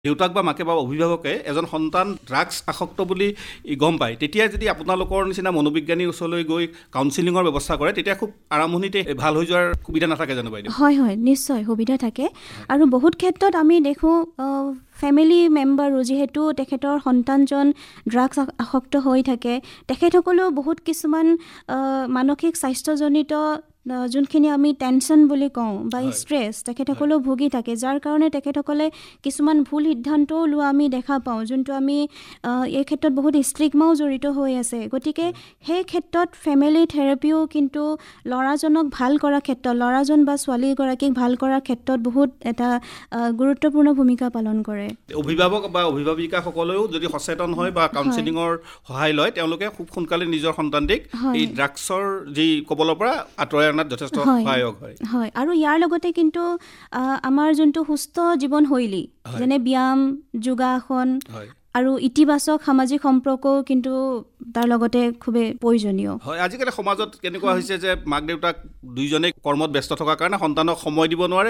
দেউতাক বা মাকে বা অভিভাৱকে এজন সন্তান ড্ৰাগছ আসক্ত বুলি গম পায়, তেতিয়া যদি আপোনালোকৰ নিচিনা মনোবিজ্ঞানীৰ ওচৰলৈ গৈ কাউন্সিলিঙৰ ব্যৱস্থা কৰে, তেতিয়া খুব আৰম্ভণিতে ভাল হৈ যোৱাৰ সুবিধা নাথাকে জানো বাইদেউ? হয় হয়, নিশ্চয় সুবিধা থাকে। আৰু বহুত ক্ষেত্ৰত আমি দেখোঁ ফেমিলি মেম্বাৰো যিহেতু তেখেতৰ সন্তানজন ড্ৰাগছ আসক্ত হৈ থাকে, তেখেতসকলেও বহুত কিছুমান মানসিক স্বাস্থ্যজনিত যোনখিনি আমি টেনশ্যন বুলি কওঁ বা ষ্ট্ৰেছ তেখেতসকলেও ভুগি থাকে, যাৰ কাৰণে তেখেতসকলে কিছুমান ভুল সিদ্ধান্তও লোৱা আমি দেখা পাওঁ, যোনটো আমি এই ক্ষেত্ৰত বহুত ষ্টিগমাও জড়িত হৈ আছে। গতিকে সেই ক্ষেত্ৰত ফেমিলি থেৰাপিও কিন্তু ল'ৰাজনক ভাল কৰাৰ ক্ষেত্ৰত, ল'ৰাজন বা ছোৱালীগৰাকীক ভাল কৰাৰ ক্ষেত্ৰত বহুত এটা গুৰুত্বপূৰ্ণ ভূমিকা পালন কৰে। অভিভাৱক বা অভিভাৱিকাসকলেও যদি সচেতন হয় বা কাউন্সিলিঙৰ সহায় লয়, তেওঁলোকে খুব সোনকালে নিজৰ সন্তানটিক এই ড্ৰাগছৰ যি কবলৰ পৰা আঁতৰাই অনাত যথেষ্ট সহায়ক হয়। হয়, আৰু ইয়াৰ লগতে কিন্তু আমাৰ যোনটো সুস্থ জীৱনশৈলী, যেনে ব্যায়াম, যোগাসন আৰু ইতিবাচক সামাজিক সম্পৰ্কও কিন্তু তাৰ লগতে খুবেই প্ৰয়োজনীয় হয়। আজিকালি সমাজত কেনেকুৱা হৈছে যে মাক দেউতাক দুইজনে কৰ্মত ব্যস্ত থকাৰ কাৰণে সন্তানক সময় দিব নোৱাৰে,